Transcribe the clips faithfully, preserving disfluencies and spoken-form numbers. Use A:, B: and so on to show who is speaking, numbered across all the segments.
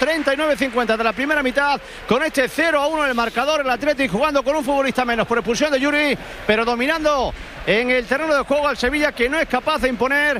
A: treinta y nueve cincuenta de la primera mitad, con este cero a uno en el marcador. El Atlético jugando con un futbolista menos por expulsión de Yuri, pero dominando en el terreno de juego al Sevilla, que no es capaz de imponer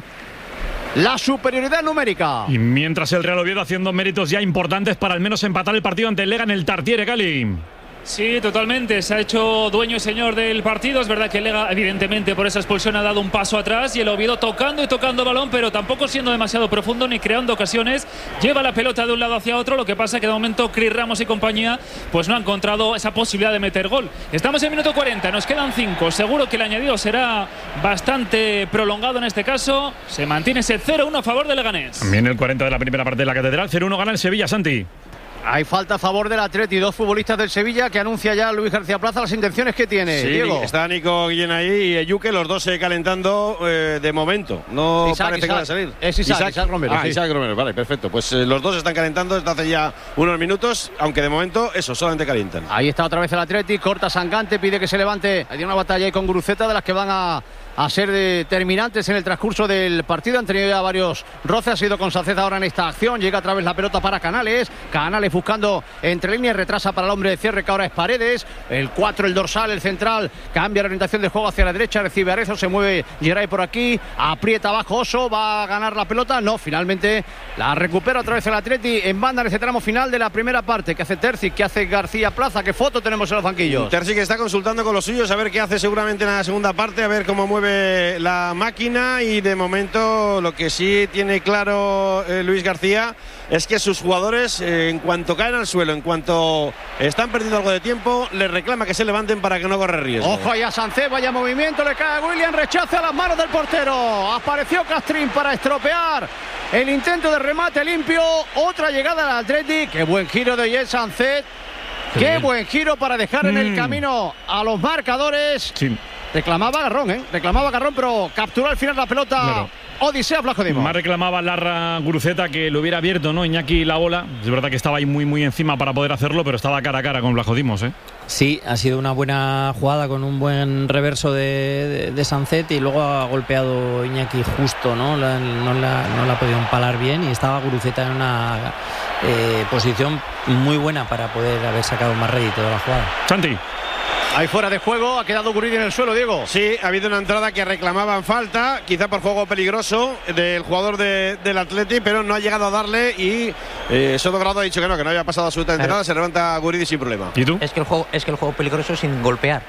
A: la superioridad numérica.
B: Y mientras el Real Oviedo haciendo méritos ya importantes para al menos empatar el partido ante el Lega en el Tartiere, Cali.
C: Sí, totalmente. Se ha hecho dueño y señor del partido. Es verdad que el Lega, evidentemente, por esa expulsión ha dado un paso atrás, y el Oviedo tocando y tocando balón, pero tampoco siendo demasiado profundo ni creando ocasiones. Lleva la pelota de un lado hacia otro. Lo que pasa es que de momento Cris Ramos y compañía pues no han encontrado esa posibilidad de meter gol. Estamos en minuto cuarenta, nos quedan cinco. Seguro que el añadido será bastante prolongado en este caso. Se mantiene ese cero uno a favor del Leganés.
B: También el cuarenta de la primera parte de la Catedral. cero uno gana el Sevilla, Santi.
A: Hay falta a favor del Atleti, dos futbolistas del Sevilla, que anuncia ya Luis García Plaza las intenciones que tiene.
D: Sí,
A: Diego.
D: Está Nico Guillén ahí y Eyuke, los dos se calentando eh, de momento. No
A: Isaac,
D: parece
A: Isaac.
D: que van a salir.
A: Es Isaac, Isaac, Isaac Romero.
D: Ah,
A: sí.
D: Isaac Romero, vale, perfecto. Pues eh, los dos están calentando desde hace ya unos minutos, aunque de momento eso, solamente calientan.
A: Ahí está otra vez el Atleti, corta Sangante, pide que se levante. Hay una batalla ahí con Guruceta de las que van a, a ser determinantes en el transcurso del partido. Han tenido ya varios roces, ha sido con Sánchez ahora en esta acción. Llega a través la pelota para Canales. Canales buscando entre líneas, retrasa para el hombre de cierre, que ahora es Paredes. El cuatro, el dorsal, el central, cambia la orientación del juego hacia la derecha, recibe Arezzo, se mueve Geray por aquí, aprieta abajo Oso, va a ganar la pelota. No, finalmente la recupera otra vez el Atleti en banda en ese tramo final de la primera parte. ¿Qué hace Terzic? ¿Qué hace García Plaza? ¿Qué foto tenemos en los banquillos?
D: Terzic está consultando con los suyos a ver qué hace seguramente en la segunda parte, a ver cómo mueve la máquina, y de momento lo que sí tiene claro eh, Luis García es que sus jugadores, eh, en cuanto caen al suelo, en cuanto están perdiendo algo de tiempo, les reclama que se levanten para que no corra riesgo.
A: Ojo ahí a Sánchez, vaya movimiento, le cae a William, rechaza a las manos del portero. Apareció Castrín para estropear el intento de remate limpio. Otra llegada del Atleti. Qué buen giro de Oyer Sánchez. Qué, Qué buen giro para dejar mm. en el camino a los marcadores.
B: Sí.
A: Reclamaba Garrón, ¿eh? Reclamaba Garrón, pero capturó al final la pelota. Claro. Odisea Vlachodimos.
B: Más reclamaba Larra Guruceta que lo hubiera abierto, ¿no? Iñaki la bola. Es verdad que estaba ahí muy muy encima para poder hacerlo, pero estaba cara a cara con Vlachodimos, ¿eh?
E: Sí, ha sido una buena jugada con un buen reverso de, de, de Sancet, y luego ha golpeado Iñaki justo, ¿no? La, no, la, no la ha podido empalar bien, y estaba Guruceta en una eh, posición muy buena para poder haber sacado más rédito de la jugada.
B: Santi.
A: Ahí fuera de juego, ha quedado Guridi en el suelo, Diego.
D: Sí, ha habido una entrada que reclamaban falta, quizá por juego peligroso del jugador de, del Atleti, pero no ha llegado a darle, y eh, Soto Grado ha dicho que no, que no había pasado absolutamente nada. Se levanta Guridi sin problema.
B: ¿Y tú?
F: Es que el juego, es que el juego peligroso es sin golpear.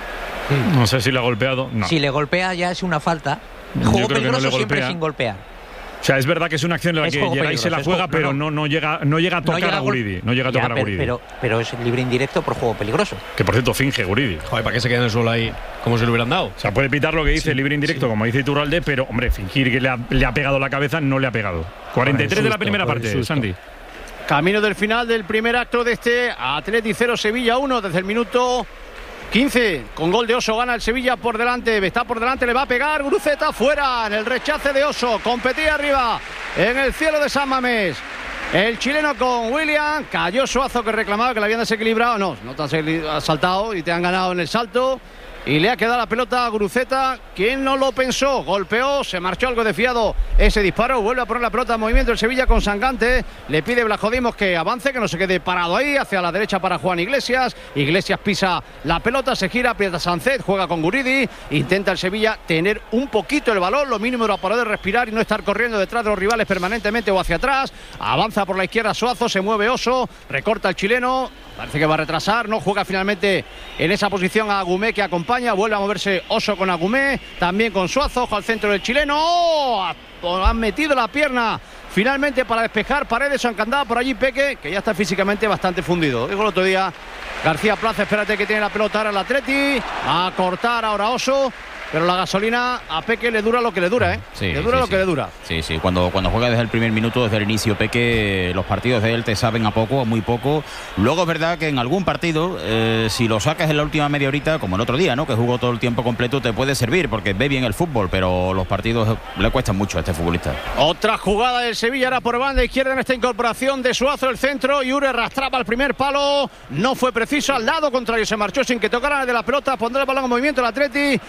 B: No sé si le ha golpeado. No.
F: Si le golpea ya es una falta. El juego peligroso no siempre sin golpear.
B: O sea, es verdad que es una acción en la es que Geray se la juega, pero no, no, llega, no llega a tocar no llega a Guridi. No llega a tocar ya,
F: pero,
B: a Guridi.
F: Pero, pero es libre indirecto por juego peligroso.
B: Que por cierto finge Guridi.
G: Joder, ¿para qué se queda en el suelo ahí? Como si lo hubieran dado.
B: O sea, puede pitar lo que dice sí, libre indirecto, sí. como dice Iturralde, pero hombre, fingir que le ha, le ha pegado la cabeza, no le ha pegado. cuarenta y tres susto, de la primera parte, Santi.
A: Camino del final del primer acto de este Atleti cero, Sevilla uno, desde el minuto quince, con gol de Oso gana el Sevilla por delante, está por delante, le va a pegar Guruceta, fuera en el rechace de Oso, competía arriba en el cielo de San Mamés. El chileno con William, cayó Suazo, que reclamaba que le habían desequilibrado, no, no te has saltado y te han ganado en el salto. Y le ha quedado la pelota a Guruceta, quien no lo pensó, golpeó, se marchó algo desfiado ese disparo, vuelve a poner la pelota en movimiento el Sevilla con Sangante, le pide Vlachodimos que avance, que no se quede parado ahí, hacia la derecha para Juan Iglesias, Iglesias pisa la pelota, se gira, aprieta Sánchez, juega con Guridi, intenta el Sevilla tener un poquito el balón, lo mínimo para poder respirar y no estar corriendo detrás de los rivales permanentemente o hacia atrás, avanza por la izquierda Suazo, se mueve Oso, recorta el chileno, parece que va a retrasar, no juega finalmente en esa posición a Agumé, que acompaña. Vuelve a moverse Oso con Agumé, también con Suazo, ojo al centro del chileno. ¡Oh! Han metido la pierna finalmente para despejar Paredes, encandada por allí Peque, que ya está físicamente bastante fundido. Digo el otro día, García Plaza, espérate que tiene la pelota ahora el Atleti, va a cortar ahora Oso. Pero la gasolina a Peque le dura lo que le dura, ¿eh?
H: Sí,
A: le dura
H: sí,
A: lo
H: sí.
A: que le dura.
H: Sí, sí. Cuando, cuando juega desde el primer minuto, desde el inicio, Peque, los partidos de él te saben a poco, a muy poco. Luego es verdad que en algún partido, eh, si lo sacas en la última media horita, como el otro día, ¿no? Que jugó todo el tiempo completo, te puede servir, porque ve bien el fútbol, pero los partidos le cuestan mucho a este futbolista.
A: Otra jugada del Sevilla, ahora por banda izquierda en esta incorporación de Suazo, el centro. Yure arrastraba el primer palo, no fue preciso, al lado contrario se marchó sin que tocara de la pelota, pondrá el balón en movimiento el Atleti.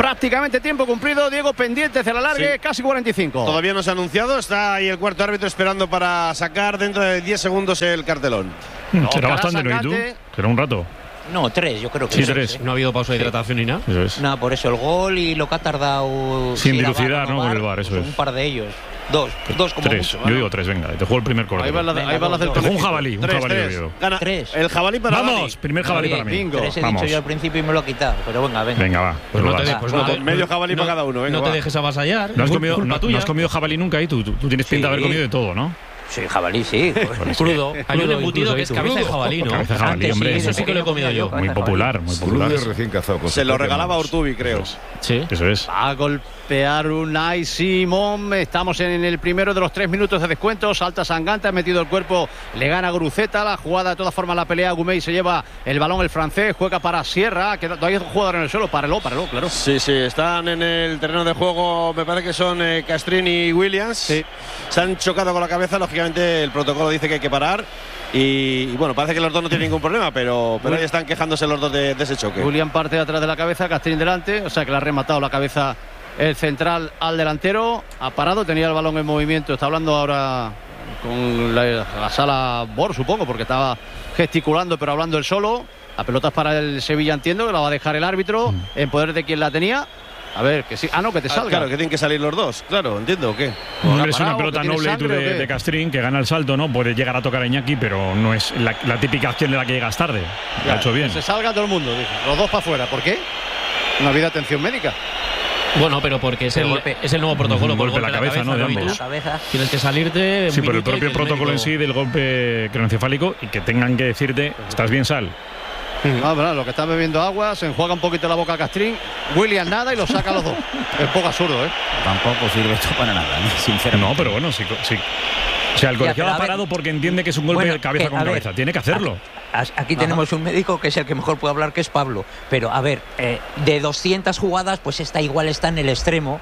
A: prácticamente tiempo cumplido. Diego, pendientes de la largue, sí. Casi cuarenta y cinco.
D: Todavía no se ha anunciado, está ahí el cuarto árbitro esperando para sacar dentro de diez segundos el cartelón.
B: No, será bastante, ¿no? ¿Y tú? Será un rato.
F: No, tres, yo creo que
B: sí. tres.
G: No ha habido pausa de hidratación ni nada.
B: Eso es.
F: Nada, por eso el gol y lo que ha tardado.
B: Sin dilucidar, ¿no? Con el V A R, eso
F: pues
B: es.
F: Un par de ellos. Dos, dos como
B: tres.
F: mucho.
B: Yo digo tres, venga. Te juego el primer córner.
A: Ahí va la, ahí va la del
B: un jabalí, un
D: tres,
B: jabalí.
D: Tres. Gana
F: tres.
D: El jabalí para
B: Vamos,
D: Dani.
B: primer jabalí
F: Bien,
B: para mí.
F: Bingo. Tres he
B: Vamos.
F: dicho yo al principio y me lo ha quitado. Pero venga, venga.
B: Venga, va.
G: Pues no te,
F: va.
G: pues no te,
D: Medio jabalí
G: no,
D: para cada uno. Venga,
G: no te
D: va.
G: dejes avasallar.
B: No has, comido,
G: culpa
B: no,
G: tuya.
B: no has comido jabalí nunca ahí. Tú, tú, tú tienes pinta de haber
F: Sí.
B: comido de todo, ¿no?
F: Sí, jabalí, sí.
G: Pues crudo. Hay un embutido que es cabeza de jabalí, ¿no?
B: Cabeza de jabalí,
F: Antes
B: hombre.
F: sí,
G: Eso sí que lo he comido yo.
B: Muy popular, muy popular.
I: Crudo y recién cazado. con
D: Se
I: sus
D: lo
I: propias
D: regalaba a
I: manos.
D: Urtubi, creo.
G: Sí.
B: Eso es.
A: Va a golpear Unai Simón. Estamos en el primero de los tres minutos de descuento. Salta Sangante, ha metido el cuerpo, le gana Guruceta. La jugada, de todas formas, la pelea. Gumey se lleva el balón el francés, juega para Sierra, que todavía hay un jugador en el suelo. Párelo, párelo, claro.
D: Sí, sí, están en el terreno de juego, me parece que son eh, Castrini y Williams.
A: Sí.
D: Se han chocado con la cabeza, lógicamente el protocolo dice que hay que parar. Y, y bueno, parece que los dos no tienen ningún problema, pero, pero ahí están quejándose los dos de, de ese choque.
A: William parte de atrás de la cabeza, Castrín delante, o sea que le ha rematado la cabeza el central al delantero. Ha parado, tenía el balón en movimiento. Está hablando ahora con la, la sala Bor, supongo, porque estaba gesticulando, pero hablando él solo. La pelota es para el Sevilla, entiendo, que la va a dejar el árbitro mm. en poder de quien la tenía. A ver, que sí. Ah, no, que te salga.
D: Ah, claro, que tienen que salir los dos. Claro, entiendo, ¿o qué?
B: Hombre, es una pelota noble tú de, de Castrín, que gana el salto, ¿no? Puede llegar a tocar a Iñaki, pero no es la, la típica acción de la que llegas tarde. Lo ha hecho bien.
A: Que se salga todo el mundo, dice. Los dos para afuera. ¿Por qué? No ha habido atención médica.
G: Bueno, pero porque es, el, es el nuevo protocolo.
B: Un golpe en la cabeza, cabeza, ¿no? De ambos.
G: Tienes que salirte.
B: Sí, pero el propio protocolo médico... en sí del golpe craneoencefálico y que tengan que decirte, ¿estás bien, sal?
A: No, pero lo que está bebiendo agua, se enjuaga un poquito la boca a Castrín, William nada y lo saca a los dos. Es poco absurdo, ¿eh?
H: Tampoco sirve esto para nada, ¿eh? Sinceramente.
B: No, pero bueno, sí. sí. O sea, el colegiado ha parado porque entiende que es un golpe
F: bueno,
B: de cabeza
F: que,
B: con cabeza.
F: Ver,
B: Tiene que hacerlo.
F: Aquí tenemos Ajá. un médico que es el que mejor puede hablar, que es Pablo. Pero, a ver, eh, de doscientas jugadas, pues esta igual está en el extremo.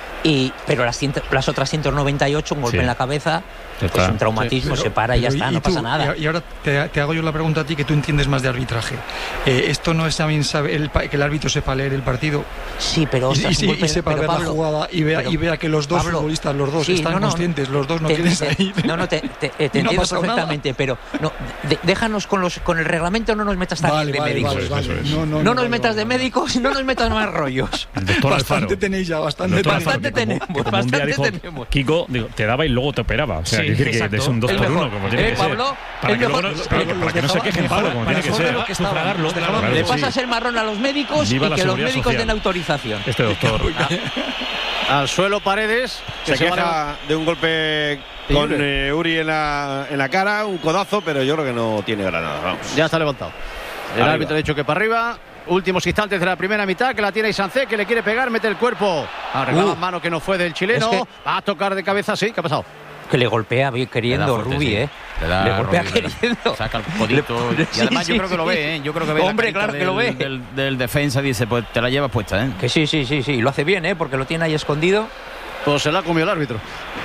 F: Y, pero las, ciento, las otras ciento noventa y ocho, un golpe sí. en la cabeza, es un traumatismo, sí, pero, se para y ya está, no tú, pasa nada.
J: Y ahora te, te hago yo la pregunta a ti, que tú entiendes más de arbitraje. Eh, ¿Esto no es también saber el, que el árbitro sepa leer el partido?
F: Sí, pero...
J: Y, y, golpe, y sepa ver Pablo, la jugada y vea, pero, y vea que los dos Pablo, futbolistas, los dos, sí, están no, no, conscientes, los dos no te, quieren salir.
F: No, no, te, te, te, te
J: no
F: entiendo perfectamente, nada. pero no, de, déjanos con, los, con el reglamento, no nos metas tan
J: vale,
F: de
J: vale,
F: médicos.
J: Vale, vale. No, no,
F: no, no nos metas de médicos, no nos metas más rollos.
J: Bastante tenéis ya, bastante
F: tenemos.
B: Dijo, Kiko, digo, te daba y luego te operaba. O sea, sí, decir exacto. que es un dos por uno, como tiene
F: ¿Eh,
B: que
F: Pablo?
B: ser. Para que, luego, para, para que no se quejen, Pablo, como tiene que ser.
F: Le pasas el marrón a los médicos y que los médicos den autorización.
B: Este doctor.
A: Al suelo Paredes,
D: que se queja de un golpe con eh, Uri en la, en la cara, un codazo, pero yo creo que no tiene granada. Vamos.
A: Ya está levantado. El arriba. árbitro ha dicho que para arriba. Últimos instantes de la primera mitad, que la tiene Isancé, que le quiere pegar, mete el cuerpo. Arreglaba uh, mano que no fue del chileno. Es que va a tocar de cabeza, sí. ¿Qué ha pasado?
F: Que le golpea queriendo fuerte, Rubi, sí. ¿eh?
H: Le, da
F: le golpea
H: Rubi,
F: queriendo.
H: Saca el codito. Le, y además sí, yo creo que lo ve, ¿eh? Yo creo que ve
F: Hombre,
H: la
F: claro
H: del,
F: que lo ve.
H: Del, del, del defensa dice, pues te la llevas puesta, ¿eh?
F: Que sí, sí, sí, sí. Lo hace bien, ¿eh? Porque lo tiene ahí escondido.
A: Pues se la comió el árbitro.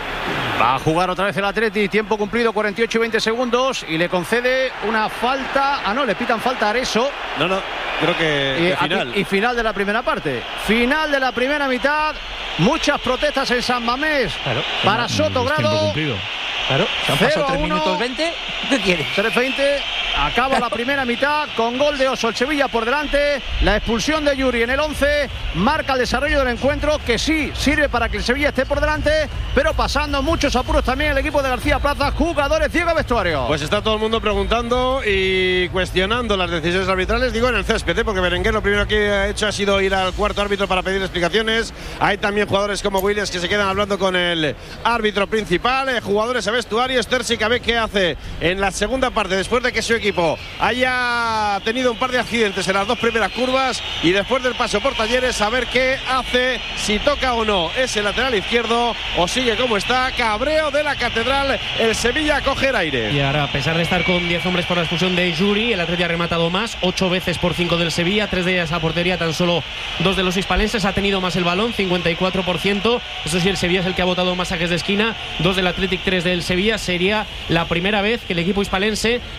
A: Va a jugar otra vez el Atleti, tiempo cumplido, cuarenta y ocho y veinte segundos, y le concede una falta. Ah, no, le pitan falta a Areso.
D: No, no, creo que,
A: y,
D: que final.
A: Aquí, y final de la primera parte. Final de la primera mitad. Muchas protestas en San Mamés claro, para Sotogrado.
F: Claro, se han pasado tres minutos veinte. ¿Qué quieres?
A: tres veinte. Acaba la primera mitad con gol de Oso, el Sevilla por delante. La expulsión de Yuri en el once marca el desarrollo del encuentro, que sí sirve para que el Sevilla esté por delante, pero pasando muchos apuros también el equipo de García Plaza. Jugadores, Diego, vestuario.
D: Pues está todo el mundo preguntando y cuestionando las decisiones arbitrales, digo en el césped, ¿eh? Porque Berenguer lo primero que ha hecho ha sido ir al cuarto árbitro para pedir explicaciones. Hay también jugadores como Williams que se quedan hablando con el árbitro principal, eh, jugadores a vestuario. Stersic a ver qué hace en la segunda parte después de que su equipo haya tenido un par de accidentes en las dos primeras curvas, y después del paso por Talleres a ver qué hace, si toca o no ese lateral izquierdo o sigue como está. Cabreo de la Catedral, el Sevilla a coger aire.
G: Y ahora, a pesar de estar con diez hombres por la expulsión de Yuri, el Atleti ha rematado más, ocho veces por cinco del Sevilla, tres de ellas a portería, tan solo dos de los hispalenses. Ha tenido más el balón, cincuenta y cuatro por ciento. Eso sí, el Sevilla es el que ha botado más saques de esquina, dos del Athletic, tres del Sevilla. Sería la primera vez que el equipo hispalense empieza ganando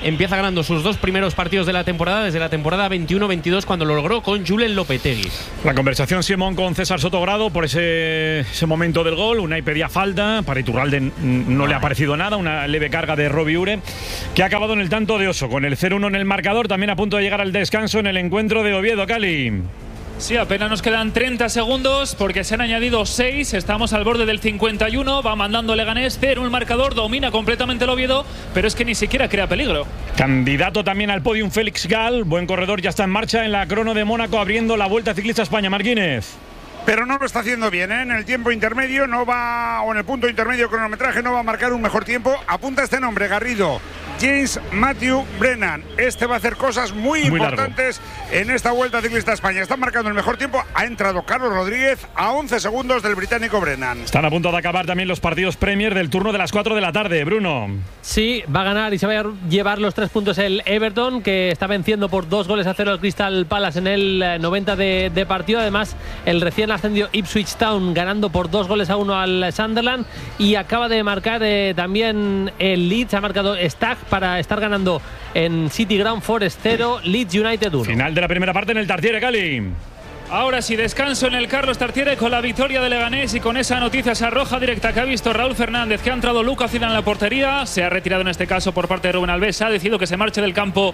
G: ganando sus dos primeros partidos de la temporada desde la temporada veintiuno veintidós, cuando lo logró con Julen Lopetegui.
B: La conversación Simón con César Sotogrado por ese, ese momento del gol. Unai pedía falta, para Iturralde no le ha parecido nada, una leve carga de Robi Ure, que ha acabado en el tanto de Oso, con el cero uno en el marcador, también a punto de llegar al descanso en el encuentro de Oviedo, Cali.
C: Sí, apenas nos quedan treinta segundos porque se han añadido seis. Estamos al borde del cincuenta y uno. Va mandando Leganés cero el marcador. Domina completamente el Oviedo, pero es que ni siquiera crea peligro.
B: Candidato también al podium Félix Gal. Buen corredor, ya está en marcha en la crono de Mónaco, abriendo la Vuelta Ciclista España. Marquínez.
I: Pero no lo está haciendo bien, ¿eh? En el tiempo intermedio no va, o en el punto intermedio cronometraje no va a marcar un mejor tiempo. Apunta este nombre, Garrido. James Matthew Brennan. Este va a hacer cosas muy, muy importantes largo en esta Vuelta Ciclista a España. Está marcando el mejor tiempo. Ha entrado Carlos Rodríguez a once segundos del británico Brennan.
B: Están a punto de acabar también los partidos Premier del turno de las cuatro de la tarde. Bruno.
K: Sí, va a ganar y se va a llevar los tres puntos el Everton, que está venciendo por dos goles a cero al Crystal Palace en el noventa de, de partido. Además, el recién ascendido Ipswich Town ganando por dos goles a uno al Sunderland. Y acaba de marcar eh, también el Leeds. Ha marcado Stagg para estar ganando en City Ground. Forest cero, Leeds United uno.
B: Final de la primera parte en el Tartiere, Cali.
C: Ahora sí, descanso en el Carlos Tartiere con la victoria de Leganés y con esa noticia, esa roja directa que ha visto Raúl Fernández, que ha entrado Lucas Zidane en la portería. Se ha retirado en este caso por parte de Rubén Alves. Ha decidido que se marche del campo,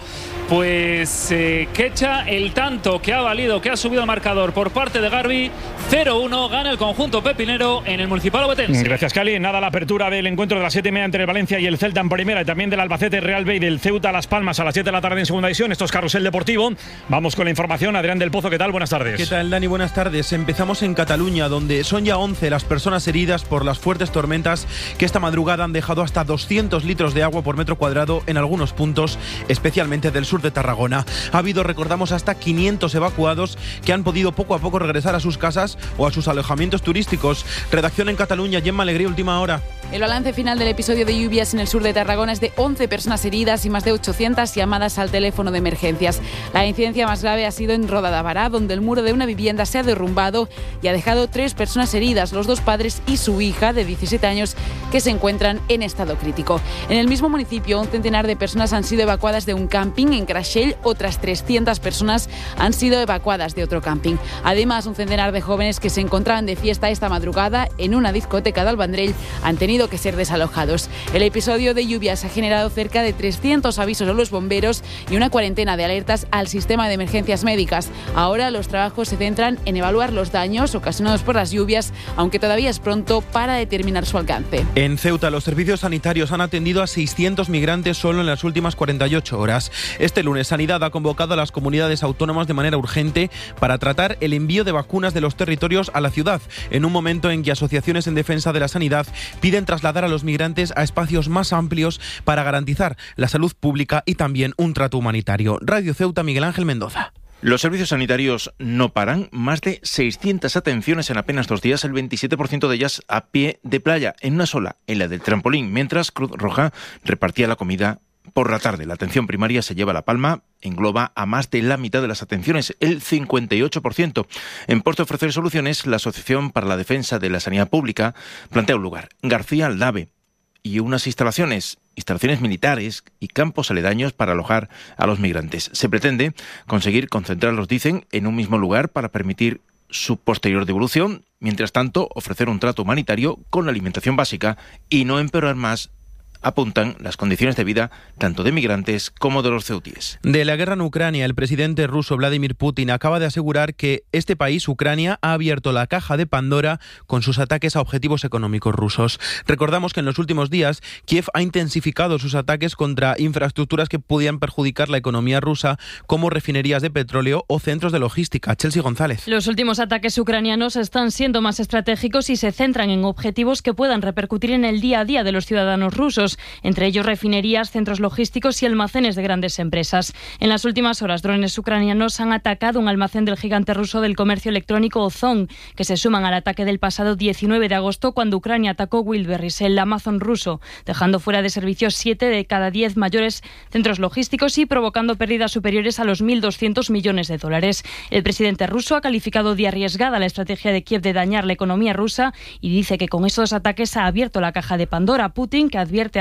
C: pues eh, Quecha. El tanto que ha valido, que ha subido el marcador por parte de Garbi. cero uno, gana el conjunto pepinero en el Municipal Obetense.
B: Gracias, Cali. Nada, la apertura del encuentro de las siete y media entre el Valencia y el Celta en primera, y también del Albacete Real Bay, del Ceuta Las Palmas a las siete de la tarde en segunda división. Esto es Carrusel Deportivo. Vamos con la información. Adrián del Pozo, ¿qué tal? Buenas tardes.
L: ¿Qué tal, Dani? Buenas tardes. Empezamos en Cataluña, donde son ya once las personas heridas por las fuertes tormentas que esta madrugada han dejado hasta doscientos litros de agua por metro cuadrado en algunos puntos, especialmente del sur de Tarragona. Ha habido, recordamos, hasta quinientos evacuados que han podido poco a poco regresar a sus casas o a sus alojamientos turísticos. Redacción en Cataluña, Gemma Alegría, última hora.
M: El balance final del episodio de lluvias en el sur de Tarragona es de once personas heridas y más de ochocientas llamadas al teléfono de emergencias. La incidencia más grave ha sido en Roda de Bará, donde el muro de una vivienda se ha derrumbado y ha dejado tres personas heridas, los dos padres y su hija de diecisiete años, que se encuentran en estado crítico. En el mismo municipio, un centenar de personas han sido evacuadas de un camping. En Creixell, otras trescientas personas han sido evacuadas de otro camping. Además, un centenar de jóvenes que se encontraban de fiesta esta madrugada en una discoteca de Albandrell han tenido que ser desalojados. El episodio de lluvias ha generado cerca de trescientos avisos a los bomberos y una cuarentena de alertas al sistema de emergencias médicas. Ahora los trabajos se centran en evaluar los daños ocasionados por las lluvias, aunque todavía es pronto para determinar su alcance.
L: En Ceuta, los servicios sanitarios han atendido a seiscientos migrantes solo en las últimas cuarenta y ocho horas. Este lunes, Sanidad ha convocado a las comunidades autónomas de manera urgente para tratar el envío de vacunas de los territorios a la ciudad, en un momento en que asociaciones en defensa de la sanidad piden trasladar a los migrantes a espacios más amplios para garantizar la salud pública y también un trato humanitario. Radio Ceuta, Miguel Ángel Mendoza.
N: Los servicios sanitarios no paran, más de seiscientas atenciones en apenas dos días, el veintisiete por ciento de ellas a pie de playa, en una sola, en la del trampolín, mientras Cruz Roja repartía la comida por la tarde. La atención primaria se lleva la palma, engloba a más de la mitad de las atenciones, el cincuenta y ocho por ciento. En pos de ofrecer soluciones, la Asociación para la Defensa de la Sanidad Pública plantea un lugar, García Aldave, y unas instalaciones, instalaciones militares y campos aledaños para alojar a los migrantes. Se pretende conseguir concentrarlos, dicen, en un mismo lugar para permitir su posterior devolución, mientras tanto ofrecer un trato humanitario con la alimentación básica y no empeorar más, apuntan, las condiciones de vida tanto de migrantes como de los ceutíes.
L: De la guerra en Ucrania, el presidente ruso Vladimir Putin acaba de asegurar que este país, Ucrania, ha abierto la caja de Pandora con sus ataques a objetivos económicos rusos. Recordamos que en los últimos días Kiev ha intensificado sus ataques contra infraestructuras que podían perjudicar la economía rusa, como refinerías de petróleo o centros de logística. Chelsea González.
O: Los últimos ataques ucranianos están siendo más estratégicos y se centran en objetivos que puedan repercutir en el día a día de los ciudadanos rusos, entre ellos refinerías, centros logísticos y almacenes de grandes empresas. En las últimas horas, drones ucranianos han atacado un almacén del gigante ruso del comercio electrónico Ozon, que se suman al ataque del pasado diecinueve de agosto, cuando Ucrania atacó Wildberries, el Amazon ruso, dejando fuera de servicio siete de cada diez mayores centros logísticos y provocando pérdidas superiores a los mil doscientos millones de dólares. El presidente ruso ha calificado de arriesgada la estrategia de Kiev de dañar la economía rusa y dice que con estos ataques ha abierto la caja de Pandora. Putin, que advierte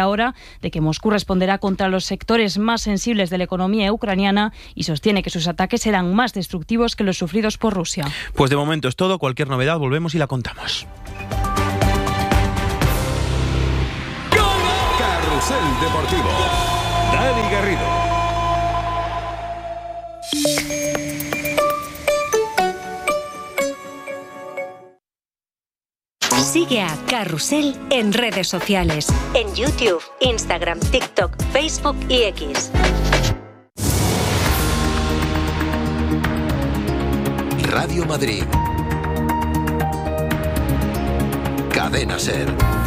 O: ahora de que Moscú responderá contra los sectores más sensibles de la economía ucraniana y sostiene que sus ataques serán más destructivos que los sufridos por Rusia.
L: Pues de momento es todo. Cualquier novedad volvemos y la contamos.
P: Carrusel Deportivo. Dani Garrido.
Q: Sigue a Carrusel en redes sociales. En YouTube, Instagram, TikTok, Facebook y X.
P: Radio Madrid. Cadena SER.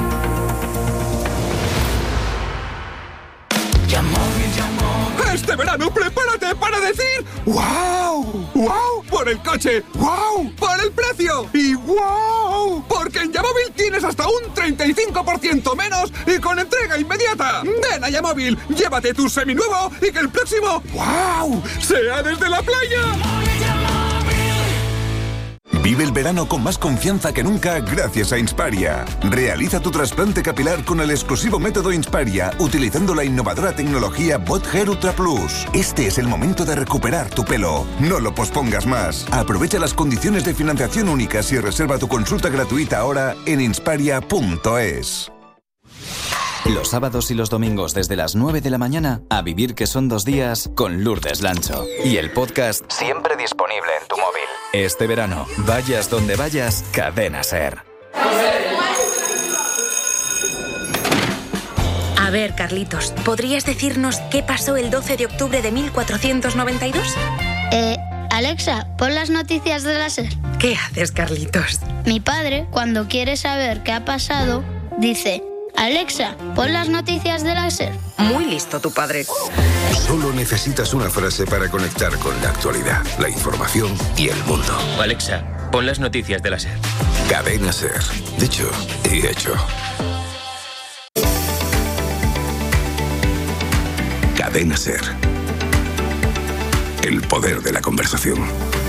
R: Este verano prepárate para decir ¡wow! ¡Wow! Por el coche, ¡wow! Por el precio y ¡wow! Porque en Yamóvil tienes hasta un treinta y cinco por ciento menos y con entrega inmediata. Ven a Yamóvil, llévate tu seminuevo y que el próximo ¡wow! sea desde la playa.
S: Vive el verano con más confianza que nunca gracias a Insparia. Realiza tu trasplante capilar con el exclusivo método Insparia utilizando la innovadora tecnología Bot Hair Ultra Plus. Este es el momento de recuperar tu pelo. No lo pospongas más. Aprovecha las condiciones de financiación únicas y reserva tu consulta gratuita ahora en insparia punto es.
T: Los sábados y los domingos desde las nueve de la mañana a vivir que son dos días con Lourdes Lancho. Y el podcast siempre disponible en tu móvil. Este verano, vayas donde vayas, Cadena SER.
Q: A ver, Carlitos, ¿podrías decirnos qué pasó el doce de octubre de mil cuatrocientos noventa y dos?
U: Eh, Alexa, pon las noticias de la SER.
Q: ¿Qué haces, Carlitos?
U: Mi padre, cuando quiere saber qué ha pasado, dice: Alexa, pon las noticias de la SER.
Q: Muy listo tu padre.
S: Solo necesitas una frase para conectar con la actualidad, la información y el mundo.
V: Alexa, pon las noticias de la SER.
S: Cadena SER. Dicho y hecho. Cadena SER. El poder de la conversación.